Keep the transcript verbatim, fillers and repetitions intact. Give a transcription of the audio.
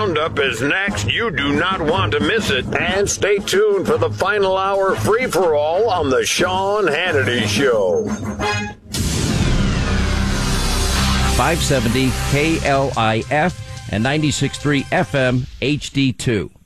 Roundup is next. You do not want to miss it. And stay tuned for the final hour free-for-all on the Sean Hannity Show. five seventy K L I F and ninety-six point three F M H D two.